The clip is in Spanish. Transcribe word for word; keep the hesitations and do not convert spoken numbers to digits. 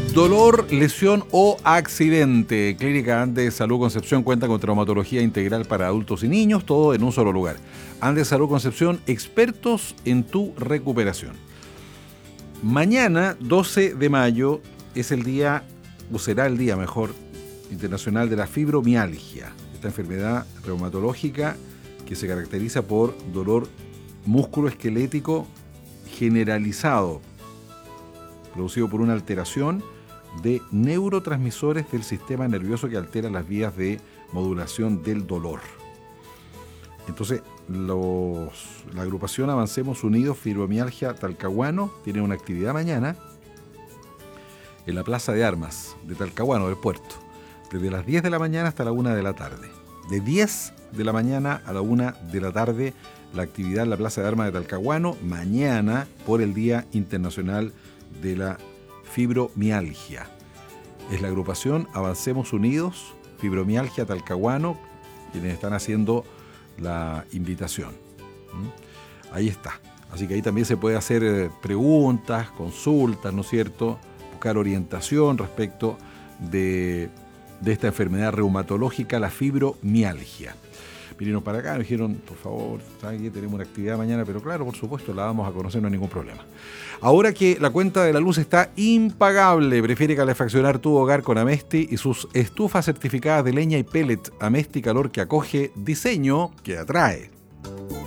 Dolor, lesión o accidente. Clínica Andes Salud Concepción cuenta con traumatología integral para adultos y niños, todo en un solo lugar. Andes Salud Concepción, expertos en tu recuperación. Mañana, doce de mayo, es el día, o será el día mejor, internacional de la fibromialgia. Esta enfermedad reumatológica que se caracteriza por dolor musculoesquelético generalizado, producido por una alteración de neurotransmisores del sistema nervioso que altera las vías de modulación del dolor. Entonces, los, la agrupación Avancemos Unidos Fibromialgia Talcahuano tiene una actividad mañana en la Plaza de Armas de Talcahuano, del puerto, desde las diez de la mañana hasta la una de la tarde. De diez de la mañana a la una de la tarde, la actividad en la Plaza de Armas de Talcahuano, mañana por el Día Internacional de la Fibromialgia. Es la agrupación Avancemos Unidos Fibromialgia Talcahuano quienes están haciendo la invitación. ¿Mm? Ahí está. Así que ahí también se puede hacer preguntas, consultas, ¿no es cierto? Buscar orientación respecto de, de esta enfermedad reumatológica, la fibromialgia. Vinieron para acá, nos dijeron, por favor, ¿saben qué? Tenemos una actividad mañana, pero claro, por supuesto, la vamos a conocer, no hay ningún problema. Ahora que la cuenta de la luz está impagable, prefiere calefaccionar tu hogar con Amesti y sus estufas certificadas de leña y pellet. Amesti, calor que acoge, diseño que atrae.